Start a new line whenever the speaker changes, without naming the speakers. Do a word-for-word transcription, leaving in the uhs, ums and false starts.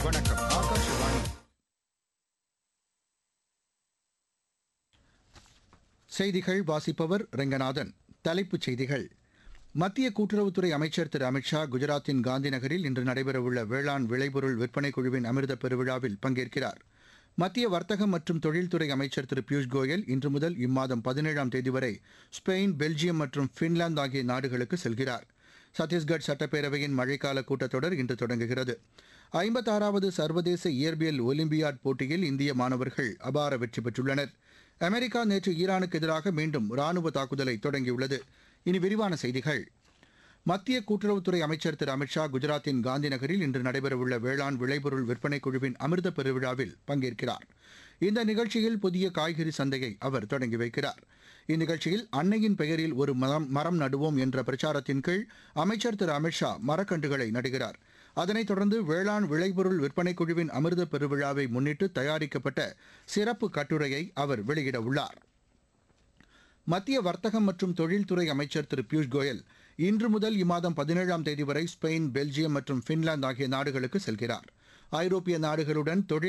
வணக்கம். ஆகாஷவாணி. செய்திகள் வாசிப்பவர் ரெங்கநாதன். தலைப்புச் செய்திகள். மத்திய கூட்டுறவுத்துறை அமைச்சர் திரு அமித்ஷா குஜராத்தின் காந்தி நகரில் இன்று நடைபெறவுள்ள வேளாண் விளைபொருள் விற்பனை குழுவின் அமிர்த பெருவிழாவில் பங்கேற்கிறார். மத்திய வர்த்தகம் மற்றும் தொழில்துறை அமைச்சர் திரு பியூஷ் கோயல் இன்று முதல் இம்மாதம் பதினேழாம் தேதி வரை ஸ்பெயின், பெல்ஜியம் மற்றும் பின்லாந்து ஆகிய நாடுகளுக்கு செல்கிறார். சத்தீஸ்கர் சட்டப்பேரவையின் மழைக்கால கூட்டத்தொடர் இன்று தொடங்குகிறது. ஐம்பத்தாறாவது சர்வதேச இயற்பியல் ஒலிம்பியாட் போட்டியில் இந்திய மாணவர்கள் அபார வெற்றி பெற்றுள்ளனர். அமெரிக்கா நேற்று ஈரானுக்கு எதிராக மீண்டும் ராணுவ தாக்குதலை தொடங்கியுள்ளது. இனி விரிவான செய்திகள். மத்திய கூட்டுறவுத்துறை அமைச்சர் திரு அமித்ஷா குஜராத்தின் காந்தி நகரில் இன்று நடைபெறவுள்ள வேளாண் விளைபொருள் விற்பனை குழுவின் அமிர்த பெருவிழாவில் பங்கேற்கிறார். இந்த நிகழ்ச்சியில் புதிய காய்கறி சந்தையை அவர் தொடங்கி வைக்கிறார். இந்நிகழ்ச்சியில் அன்னையின் பெயரில் ஒரு மரம் மரம் நடுவோம் என்ற பிரச்சாரத்தின் கீழ் அமைச்சர் திரு அமித்ஷா மரக்கன்றுகளை நடுகிறார். அதனைத் தொடர்ந்து வேளாண் விளைபொருள் விற்பனை குழுவின் அமிர்த பெருவிழாவை முன்னிட்டு தயாரிக்கப்பட்ட சிறப்பு கட்டுரையை அவர் வெளியிட உள்ளார். மத்திய வர்த்தகம் மற்றும் தொழில்துறை அமைச்சர் திரு பியூஷ் கோயல் இன்று முதல் இம்மாதம் பதினேழாம் தேதி வரை ஸ்பெயின், பெல்ஜியம் மற்றும் பின்லாந்து ஆகிய நாடுகளுக்கு செல்கிறார். ஐரோப்பிய நாடுகளுடன் தொழில்